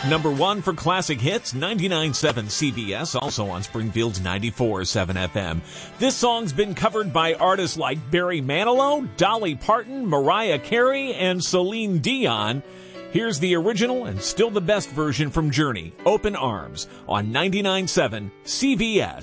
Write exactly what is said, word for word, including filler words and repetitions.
Number one for classic hits, ninety-nine point seven C B S, also on Springfield's ninety-four point seven F M. This song's been covered by artists like Barry Manilow, Dolly Parton, Mariah Carey, and Celine Dion. Here's the original and still the best version from Journey, Open Arms, on ninety-nine point seven C B S.